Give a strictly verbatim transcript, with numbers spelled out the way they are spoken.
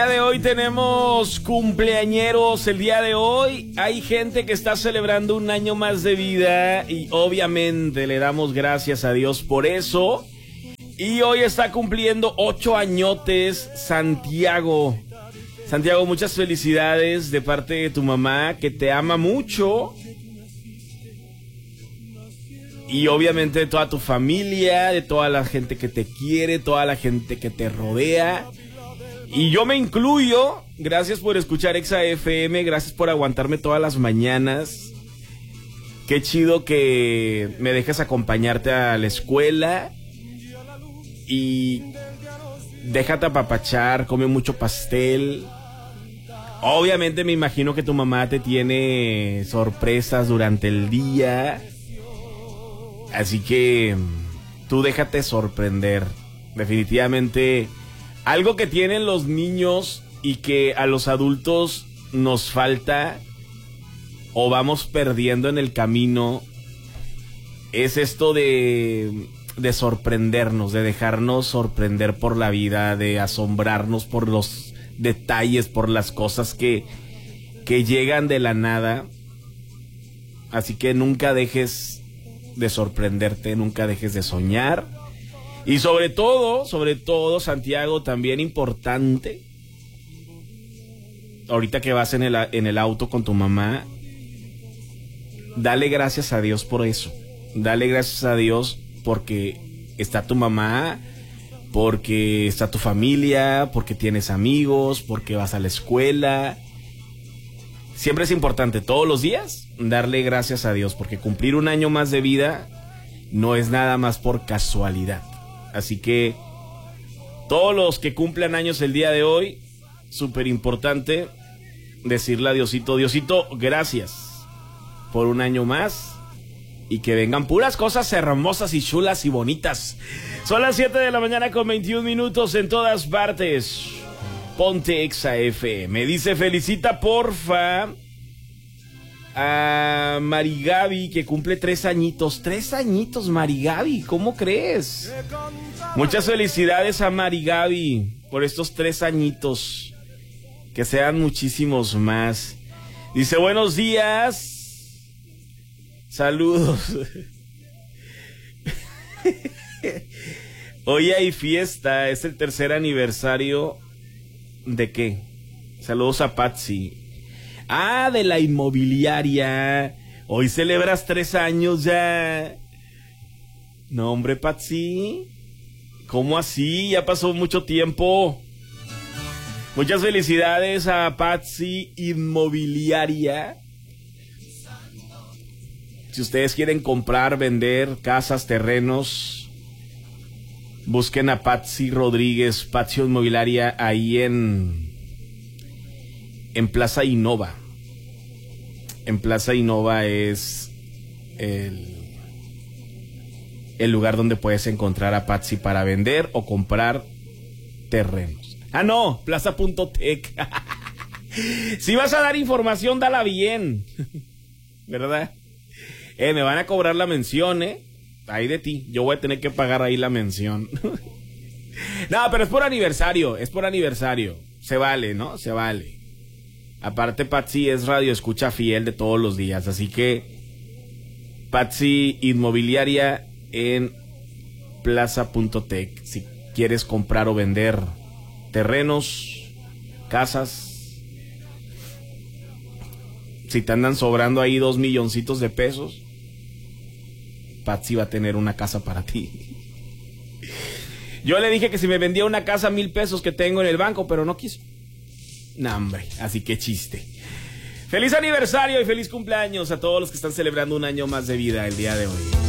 El día de hoy tenemos cumpleañeros. El día de hoy hay gente que está celebrando un año más de vida y obviamente le damos gracias a Dios por eso. Y hoy está cumpliendo ocho añotes Santiago. Santiago, muchas felicidades de parte de tu mamá, que te ama mucho. Y obviamente de toda tu familia, de toda la gente que te quiere, toda la gente que te rodea. Y yo me incluyo. Gracias por escuchar Exa F M, gracias por aguantarme todas las mañanas. Qué chido que me dejes acompañarte a la escuela. Y déjate apapachar, come mucho pastel. Obviamente me imagino que tu mamá te tiene sorpresas durante el día. Así que tú déjate sorprender. Definitivamente algo que tienen los niños y que a los adultos nos falta o vamos perdiendo en el camino es esto de, de sorprendernos, de dejarnos sorprender por la vida, de asombrarnos por los detalles, por las cosas que, que llegan de la nada. Así que nunca dejes de sorprenderte, nunca dejes de soñar. Y sobre todo, sobre todo, Santiago, también importante, ahorita que vas en el, en el auto con tu mamá, dale gracias a Dios por eso. Dale gracias a Dios porque está tu mamá, porque está tu familia, porque tienes amigos, porque vas a la escuela. Siempre es importante, todos los días, darle gracias a Dios, porque cumplir un año más de vida no es nada más por casualidad. Así que todos los que cumplan años el día de hoy, súper importante decirle a Diosito, Diosito, gracias por un año más y que vengan puras cosas hermosas y chulas y bonitas. Son las siete de la mañana con veintiún minutos en todas partes. Ponte Exa F. Me dice, felicita porfa a Marigaby, que cumple tres añitos. Tres añitos, Marigaby, ¿cómo crees? Muchas felicidades a Marigaby por estos tres añitos. Que sean muchísimos más. Dice, buenos días. Saludos. Hoy hay fiesta, es el tercer aniversario. ¿De qué? Saludos a Patsy. Ah, de la inmobiliaria. Hoy celebras tres años ya. No, hombre, Patsy. ¿Cómo así? Ya pasó mucho tiempo. Muchas felicidades a Patsy Inmobiliaria. Si ustedes quieren comprar, vender casas, terrenos, busquen a Patsy Rodríguez, Patsy Inmobiliaria, ahí en, en Plaza Innova. En Plaza Innova es el, el lugar donde puedes encontrar a Patsy para vender o comprar terrenos. Ah, no, Plaza punto tech. Si vas a dar información, dala bien. ¿Verdad? Eh, me van a cobrar la mención, ¿eh? Ahí de ti, yo voy a tener que pagar ahí la mención. No, pero es por aniversario, es por aniversario. Se vale, ¿no? Se vale. Aparte, Patsy es radio escucha fiel de todos los días, así que Patsy Inmobiliaria en Plaza punto tech. Si quieres comprar o vender terrenos, casas, si te andan sobrando ahí dos milloncitos de pesos, Patsy va a tener una casa para ti. Yo le dije que si me vendía una casa mil pesos que tengo en el banco, pero no quiso. No, hombre, así que chiste. Feliz aniversario y feliz cumpleaños a todos los que están celebrando un año más de vida el día de hoy.